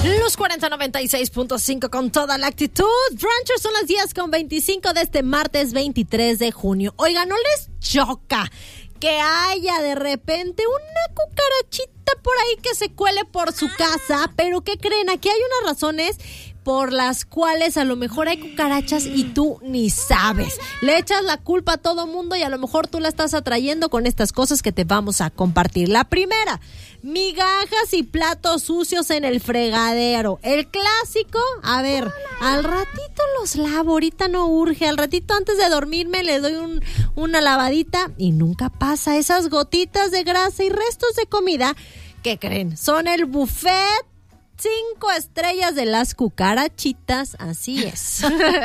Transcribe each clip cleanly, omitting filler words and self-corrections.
Los 4096.5 con toda la actitud. Ranchers, son las 10:25 de este martes 23 de junio. Oiga, ¿no les choca que haya de repente una cucarachita por ahí que se cuele por su casa? Pero ¿qué creen? Aquí hay unas razones por las cuales a lo mejor hay cucarachas y tú ni sabes. Le echas la culpa a todo mundo y a lo mejor tú la estás atrayendo con estas cosas que te vamos a compartir. La primera, migajas y platos sucios en el fregadero. El clásico, a ver, al ratito los lavo, ahorita no urge, al ratito antes de dormirme le doy una lavadita y nunca pasa. Esas gotitas de grasa y restos de comida, ¿qué creen? Son el buffet 5 estrellas de las cucarachitas, así es.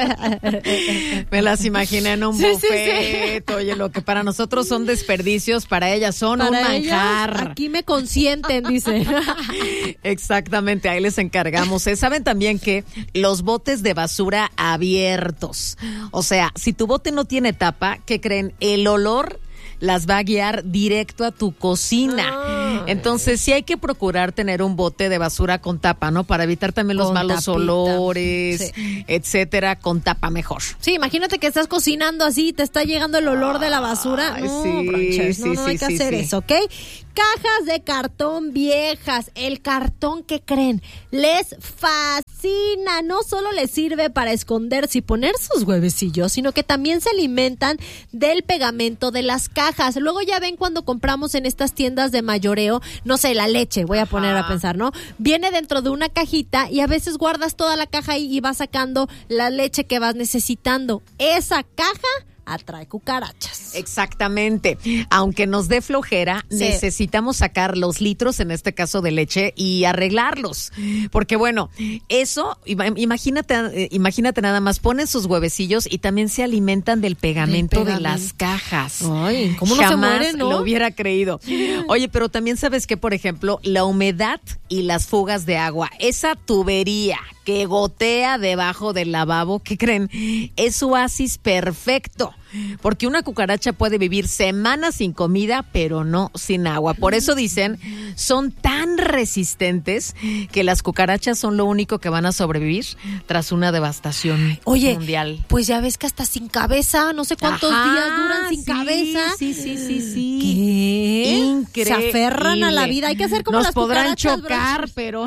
Me las imaginé en un buffet. Sí. Oye, lo que para nosotros son desperdicios, para ellas son para un manjar. Ellas, aquí me consienten, dice. Exactamente, ahí les encargamos. Saben también que los botes de basura abiertos, o sea, si tu bote no tiene tapa, ¿qué creen? El olor las va a guiar directo a tu cocina. Entonces sí hay que procurar tener un bote de basura con tapa, ¿no? Para evitar también los malos olores, etcétera, con tapa mejor. Sí, imagínate que estás cocinando así y te está llegando el olor de la basura. No, no hay que hacer eso, ¿ok? Cajas de cartón viejas. El cartón, ¿qué creen? Les fascina. No solo les sirve para esconderse y poner sus huevecillos, sino que también se alimentan del pegamento de las cajas. Luego ya ven cuando compramos en estas tiendas de mayoreo, no sé, la leche, voy a poner a pensar, ¿no? Viene dentro de una cajita y a veces guardas toda la caja ahí y vas sacando la leche que vas necesitando. Esa caja atrae cucarachas. Exactamente. Aunque nos dé flojera, necesitamos sacar los litros, en este caso de leche, y arreglarlos. Porque bueno, eso, imagínate nada más, ponen sus huevecillos y también se alimentan del pegamento de las cajas. Ay, ¿cómo no Jamás se mueren, no? lo hubiera creído. Oye, pero también sabes que, por ejemplo, la humedad y las fugas de agua, esa tubería que gotea debajo del lavabo, ¿qué creen? Es su oasis perfecto. Porque una cucaracha puede vivir semanas sin comida, pero no sin agua. Por eso dicen, son tan resistentes que las cucarachas son lo único que van a sobrevivir tras una devastación mundial. Pues ya ves que hasta sin cabeza, no sé cuántos días duran sin cabeza. Sí. ¿Qué? Increíble. Se aferran a la vida. Hay que hacer como nos las podrán cucarachas, chocar, pero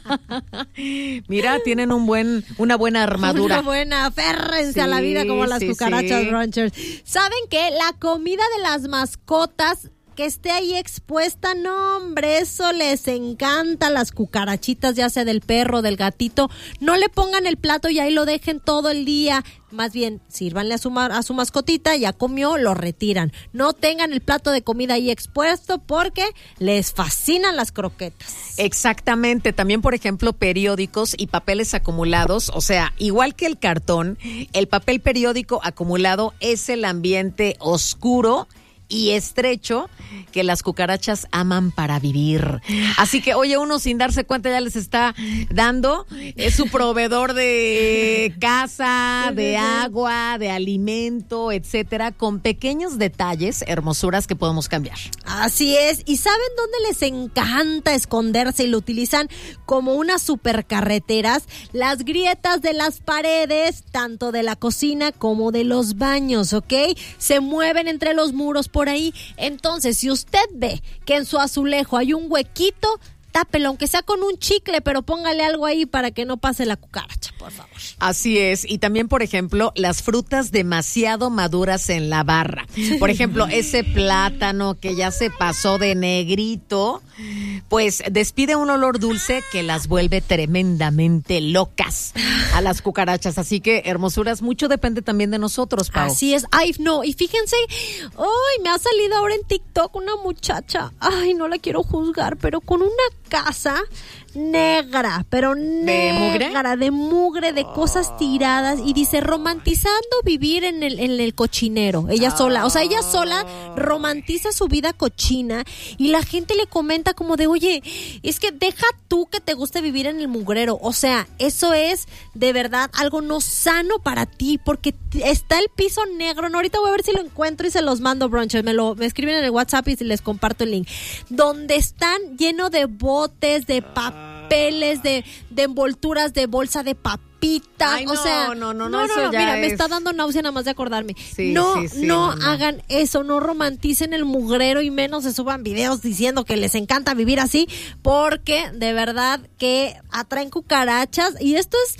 mira, tienen una buena armadura. Una buena, aférrense a la vida como las cucarachas, ranchers. ¿Saben qué? La comida de las mascotas que esté ahí expuesta, no, hombre, eso les encanta a las cucarachitas, ya sea del perro, del gatito. No le pongan el plato y ahí lo dejen todo el día. Más bien, sírvanle a su mascotita, ya comió, lo retiran. No tengan el plato de comida ahí expuesto porque les fascinan las croquetas. Exactamente. También, por ejemplo, periódicos y papeles acumulados. O sea, igual que el cartón, el papel periódico acumulado es el ambiente oscuro y estrecho que las cucarachas aman para vivir. Así que, oye, uno sin darse cuenta ya les está dando, es su proveedor de casa, de agua, de alimento, etcétera, con pequeños detalles, hermosuras que podemos cambiar. Así es. ¿Y saben dónde les encanta esconderse y lo utilizan como unas supercarreteras? Las grietas de las paredes, tanto de la cocina como de los baños, ¿ok? Se mueven entre los muros por ahí. Entonces, si usted ve que en su azulejo hay un huequito, tápelo, aunque sea con un chicle, pero póngale algo ahí para que no pase la cucaracha, por favor. Así es. Y también, por ejemplo, las frutas demasiado maduras en la barra. Por ejemplo, ese plátano que ya se pasó de negrito, pues despide un olor dulce que las vuelve tremendamente locas a las cucarachas. Así que, hermosuras, mucho depende también de nosotros, Pau. Así es. Ay, no. Y fíjense, me ha salido ahora en TikTok una muchacha. Ay, no la quiero juzgar, pero con una casa negra, pero negra, de mugre, de cosas tiradas, y dice, romantizando vivir en el cochinero. Ella sola, o sea, ella sola romantiza su vida cochina, y la gente le comenta como de, oye, es que deja tú que te guste vivir en el mugrero. O sea, eso es de verdad algo no sano para ti, porque está el piso negro. No, ahorita voy a ver si lo encuentro y se los mando, brunches. Me escriben en el WhatsApp y les comparto el link. Donde están lleno de botes, de papel, papeles, de envolturas de bolsa de papita. Ay, no, o sea, no, eso ya mira, me es... está dando náusea nada más de acordarme. Sí, no no. hagan eso, no romanticen el mugrero y menos se suban videos diciendo que les encanta vivir así, porque de verdad que atraen cucarachas y esto es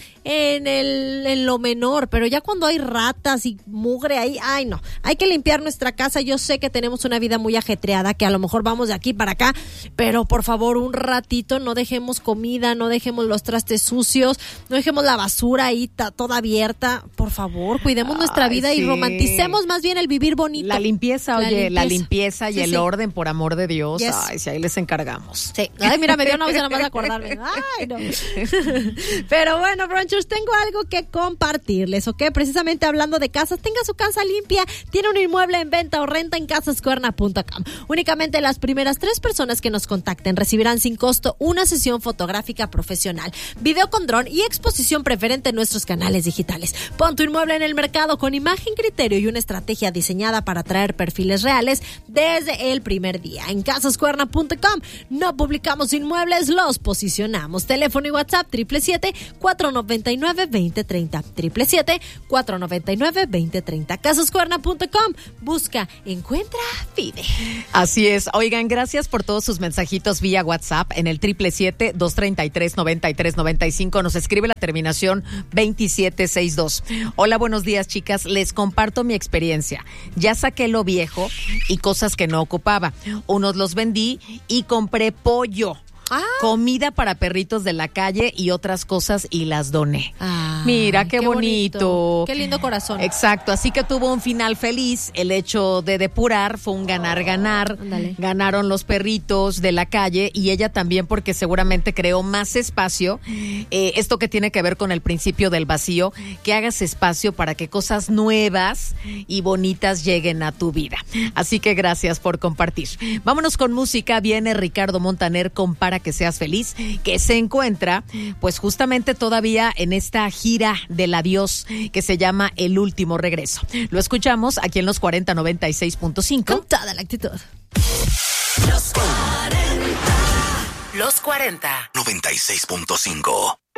en lo menor, pero ya cuando hay ratas y mugre ahí, ay no, hay que limpiar nuestra casa. Yo sé que tenemos una vida muy ajetreada, que a lo mejor vamos de aquí para acá, pero por favor un ratito no dejemos comida, no dejemos los trastes sucios, no dejemos la basura ahí toda abierta. Por favor, cuidemos nuestra vida y romanticemos más bien el vivir bonito. La limpieza y el orden, por amor de Dios. Yes. Ay, si ahí les encargamos. Sí. Ay, mira, me dio náusea nada más de acordarme. Ay, no. Pero bueno, Brunchers, tengo algo que compartirles, ¿ok? Precisamente hablando de casas, tenga su casa limpia, tiene un inmueble en venta o renta en casascuerna.com. Únicamente las primeras 3 personas que nos contacten recibirán sin costo una sesión fotográfica profesional, video con dron y exposición preferente en nuestros canales digitales. Pon tu inmueble en el mercado con imagen, criterio y una estrategia diseñada para traer perfiles reales desde el primer día. En casascuerna.com no publicamos inmuebles, los posicionamos. Teléfono y WhatsApp 777-499-2030. 777-499-2030. Casascuerna.com. Busca, encuentra, vive. Así es. Oigan, gracias por todos sus mensajitos vía WhatsApp en el 777-233-9395. Nos escribe la terminación 2762. Hola, buenos días, chicas. Les comparto mi experiencia. Ya saqué lo viejo y cosas que no ocupaba. Unos los vendí y compré pollo. Comida para perritos de la calle y otras cosas y las doné. Mira, qué bonito. Qué lindo corazón. Exacto, así que tuvo un final feliz. El hecho de depurar fue un ganar-ganar. Ándale. Ganaron los perritos de la calle y ella también, porque seguramente creó más espacio. Esto que tiene que ver con el principio del vacío, que hagas espacio para que cosas nuevas y bonitas lleguen a tu vida. Así que gracias por compartir. Vámonos con música. Viene Ricardo Montaner con Para que seas feliz, que se encuentra pues justamente todavía en esta gira del adiós que se llama El Último Regreso. Lo escuchamos aquí en los 4096.5. Con toda la actitud. Los 40. 96.5.